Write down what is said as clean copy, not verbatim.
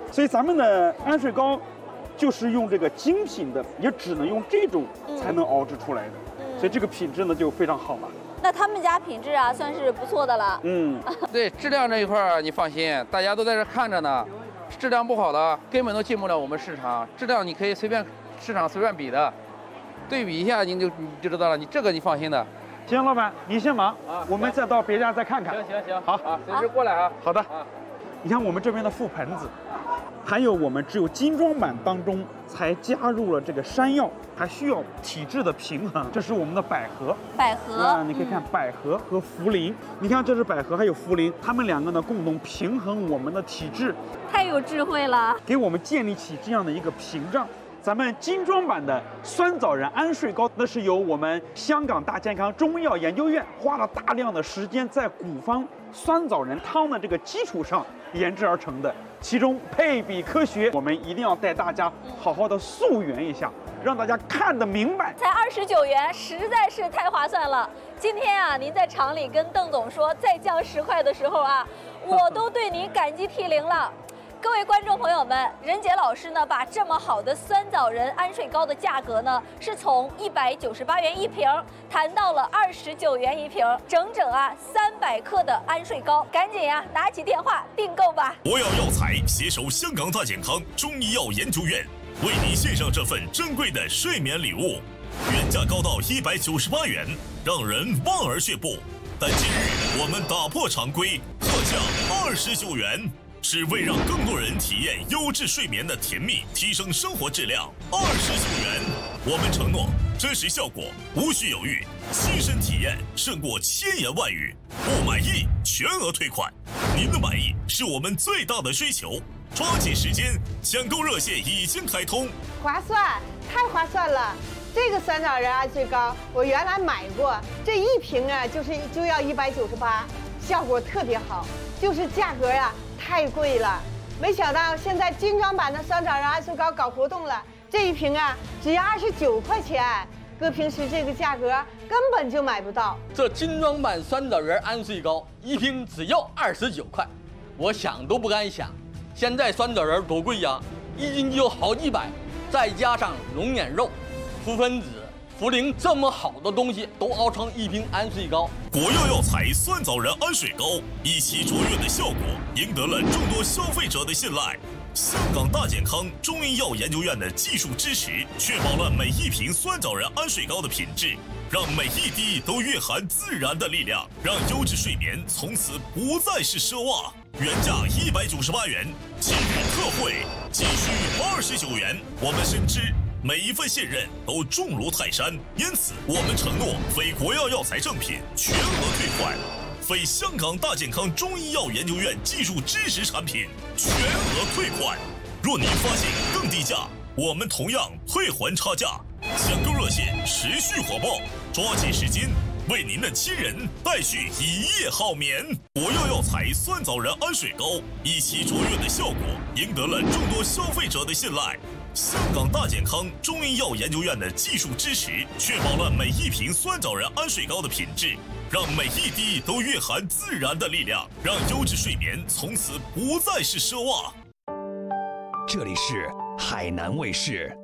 所以咱们的安睡糕就是用这个精品的，也只能用这种才能熬制出来的，所以这个品质呢就非常好了。 那他们家品质啊，算是不错的了。 对质量这一块你放心，大家都在这看着呢，质量不好的根本都进不了我们市场，质量你可以随便市场随便比的，对比一下你就知道了，你这个你放心的。 行，老板你先忙啊，我们再到别家再看看。 行， 好啊，随时过来啊。 好的。你看我们这边的覆盆子，还有我们只有精装版当中才加入了这个山药，还需要体质的平衡。这是我们的百合，你可以看百合和茯苓。你看这是百合还有茯苓，它们两个呢共同平衡我们的体质， 太有智慧了， 给我们建立起这样的一个屏障。咱们精装版的酸枣仁安睡糕，那是由我们香港大健康中医药研究院花了大量的时间在古方酸枣仁汤的这个基础上研制而成的，其中配比科学，我们一定要带大家好好的溯源一下，让大家看得明白。 才29元，实在是太划算了。今天啊，您在厂里跟邓总说再降10块的时候啊，我都对您感激涕零了。各位观众朋友们，任杰老师呢，把这么好的酸枣仁安睡糕的价格呢，是从198元一瓶谈到了29元一瓶，整整啊300克的安睡糕，赶紧呀拿起电话订购吧！ 国药药材携手香港大健康中医药研究院，为您献上这份珍贵的睡眠礼物，原价高到198元，让人望而却步。但今日我们打破常规，特价29元。是为让更多人体验优质睡眠的甜蜜，提升生活质量。29元，我们承诺真实效果，无需犹豫，亲身体验胜过千言万语。不满意全额退款，您的满意是我们最大的追求。抓紧时间，抢购热线已经开通。 划算，太划算了！这个酸枣仁安睡糕我原来买过，这一瓶啊就要198，效果特别好，就是价格啊太贵了。没想到现在精装版的酸枣仁安睡糕搞活动了，这一瓶啊只要29块钱，搁平时这个价格根本就买不到。 这精装版酸枣仁安睡糕一瓶只要29块，我想都不敢想。现在酸枣仁多贵呀，一斤就好几百，再加上龙眼肉、覆盆子、茯苓这么好的东西都熬成一瓶安睡糕。 国药药材酸枣仁安睡糕一起卓越的效果，赢得了众多消费者的信赖。香港大健康中医药研究院的技术支持，确保了每一瓶酸枣仁安睡糕的品质，让每一滴都蕴含自然的力量，让优质睡眠从此不再是奢望。原价198元，今日特惠仅需29元。我们深知每一份信任都重如泰山，因此我们承诺非国药药材正品全额退款，非香港大健康中医药研究院技术支持产品全额退款。若您发现更低价，我们同样退还差价。抢购热线持续火爆，抓紧时间，为您的亲人带去一夜好眠。国药药材酸枣仁安睡糕一起卓越的效果，赢得了众多消费者的信赖。香港大健康中医药研究院的技术支持，确保了每一瓶酸枣仁安睡糕的品质，让每一滴都蕴含自然的力量，让优质睡眠从此不再是奢望。 这里是海南卫视。